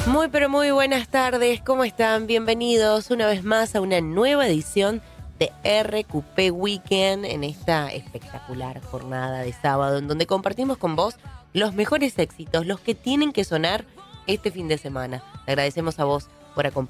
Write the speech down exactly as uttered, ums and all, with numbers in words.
Muy pero muy buenas tardes, ¿cómo están? Bienvenidos una vez más a una nueva edición de R Q P Weekend en esta espectacular jornada de sábado en donde compartimos con vos los mejores éxitos, los que tienen que sonar este fin de semana. Te agradecemos a vos por acompañarnos.